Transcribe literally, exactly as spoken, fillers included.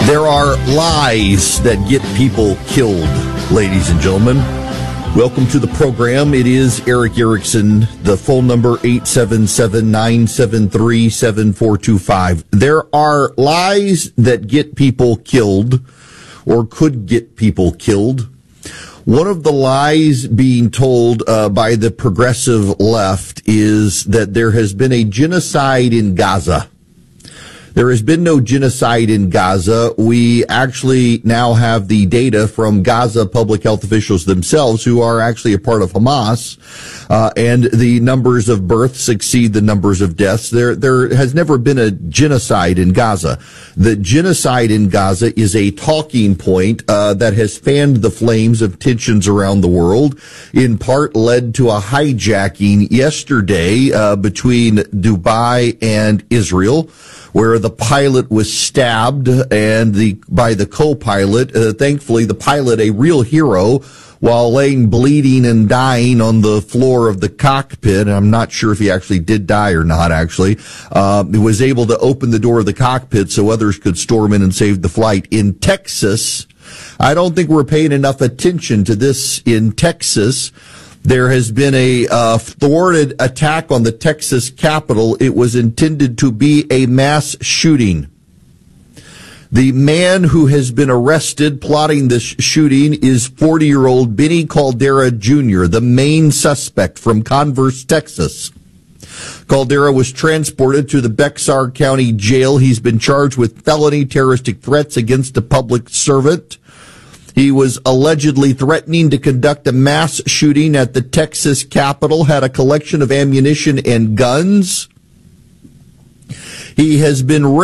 There are lies that get people killed, ladies and gentlemen. Welcome to the program. It is Erick Erickson. The phone number eight seven seven, nine seven three, seven four two five. There are lies that get people killed or could get people killed. One of the lies being told uh, by the progressive left is that there has been a genocide in Gaza. There has been no genocide in Gaza. We actually now have the data from Gaza public health officials themselves, who are actually a part of Hamas, uh, and the numbers of births exceed the numbers of deaths. There, there has never been a genocide in Gaza. The genocide in Gaza is a talking point uh, that has fanned the flames of tensions around the world, in part led to a hijacking yesterday uh, between Dubai and Israel, where the pilot was stabbed and the by the co-pilot. Uh, thankfully, the pilot, a real hero, while laying bleeding and dying on the floor of the cockpit, and I'm not sure if he actually did die or not, actually, uh, was able to open the door of the cockpit so others could storm in and save the flight. In Texas, I don't think we're paying enough attention to this in Texas. There has been a uh, thwarted attack on the Texas Capitol. It was intended to be a mass shooting. The man who has been arrested plotting this shooting is forty-year-old Benny Caldera Junior, the main suspect from Converse, Texas. Caldera was transported to the Bexar County Jail. He's been charged with felony terroristic threats against a public servant. He was allegedly threatening to conduct a mass shooting at the Texas Capitol, had a collection of ammunition and guns. He has been